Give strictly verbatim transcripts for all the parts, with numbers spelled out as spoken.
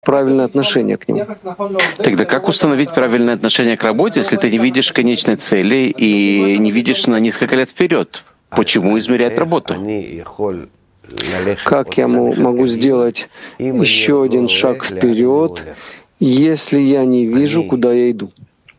правильное отношение к нему. Тогда как установить правильное отношение к работе, если ты не видишь конечной цели и не видишь на несколько лет вперед? Почему измерять работу? Как я могу сделать еще один шаг вперед, если я не вижу, куда я иду?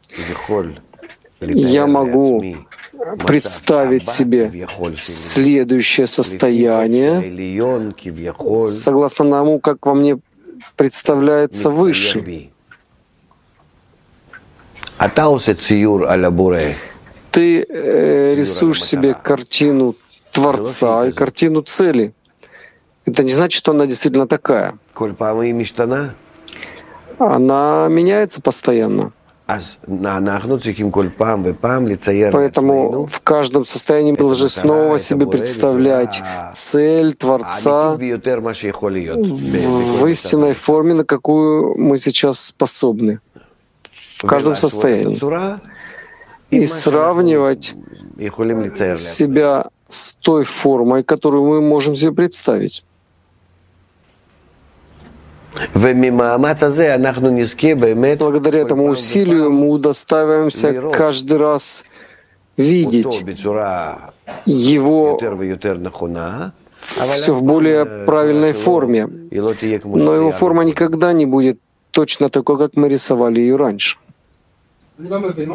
Я могу представить себе следующее состояние, согласно тому, как во мне представляется Высший. Ты э, рисуешь себе картину Творца и картину цели. Это не значит, что она действительно такая. Она меняется постоянно. Поэтому в каждом состоянии мы должны снова себе представлять цель Творца в истинной форме, на какую мы сейчас способны. В каждом состоянии. И сравнивать себя с той формой, которую мы можем себе представить. Благодаря этому усилию мы удостаиваемся каждый раз видеть его все в более правильной форме. Но его форма никогда не будет точно такой, как мы рисовали ее раньше. Я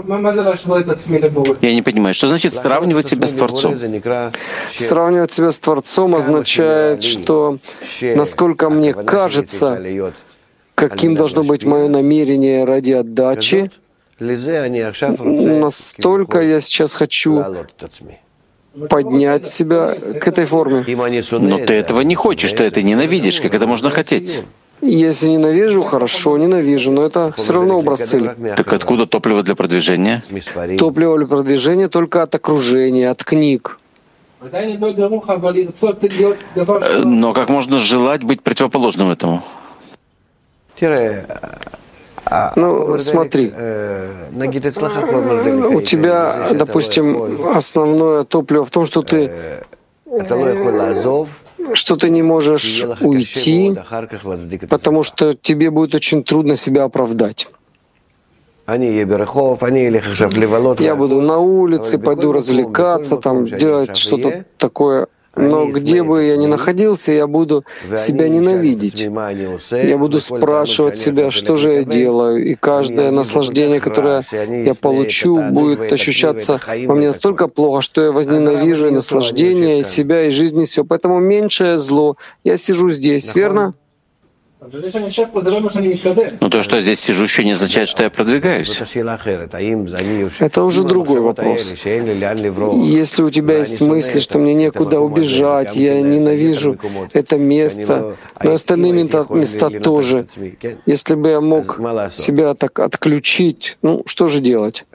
не понимаю, что значит сравнивать себя с Творцом? Сравнивать себя с Творцом означает, что насколько мне кажется, каким должно быть мое намерение ради отдачи, настолько я сейчас хочу поднять себя к этой форме. Но ты этого не хочешь, ты это ненавидишь. Как это можно хотеть? Если ненавижу, хорошо, ненавижу, но это все равно образ цели. Так откуда топливо для продвижения? Топливо для продвижения только от окружения, от книг. Но как можно желать быть противоположным этому? Ну, смотри, у тебя, допустим, основное топливо в том, что ты что ты не можешь уйти, потому что тебе будет очень трудно себя оправдать. Я буду на улице, пойду развлекаться, там, делать что-то такое. Но где бы я ни находился, я буду себя ненавидеть. Я буду спрашивать себя, что же я делаю. И каждое наслаждение, которое я получу, будет ощущаться во мне настолько плохо, что я возненавижу и наслаждение, и себя, и жизнь, и все. Поэтому меньшее зло. Я сижу здесь, верно? Но то, что я здесь сижу, еще не означает, что я продвигаюсь. Это уже другой вопрос. Если у тебя есть мысли, что мне некуда убежать, я ненавижу это место, но и остальные места тоже. Если бы я мог себя так отключить, ну что же делать?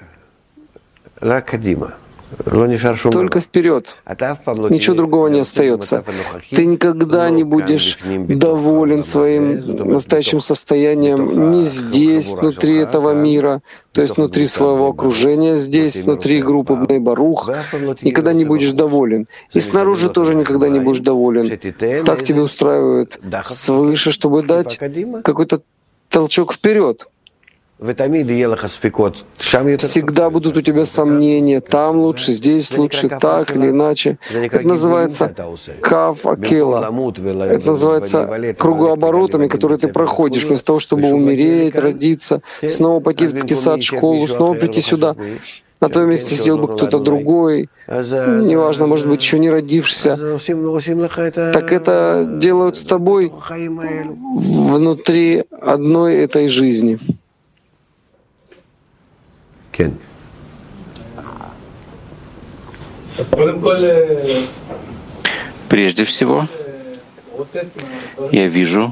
Только вперед. Ничего другого не остается. Ты никогда не будешь доволен своим настоящим состоянием ни здесь, внутри этого мира, то есть внутри своего окружения, здесь, внутри группы Бней Барух. Никогда не будешь доволен. И снаружи тоже никогда не будешь доволен. Так тебе устраивает свыше, чтобы дать какой-то толчок вперед. Всегда будут у тебя сомнения, там лучше, здесь лучше, так или иначе. Это называется кав акела. Это называется кругооборотами, которые ты проходишь, вместо того, чтобы умереть, родиться, снова пойти в детский сад, школу, снова прийти сюда. На твоем месте сидел бы кто-то другой, неважно, может быть, еще не родившийся. Так это делают с тобой внутри одной этой жизни. Прежде всего, я вижу,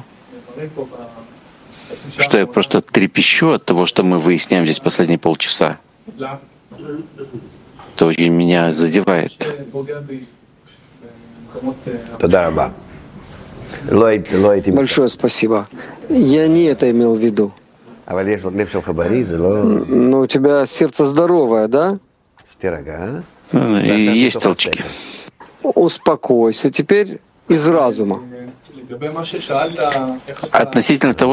что я просто трепещу от того, что мы выясняем здесь последние полчаса. Это очень меня задевает. Большое спасибо. Я не это имел в виду. Но у тебя сердце здоровое, да? И есть толчки. Успокойся. Теперь из разума. Относительно того,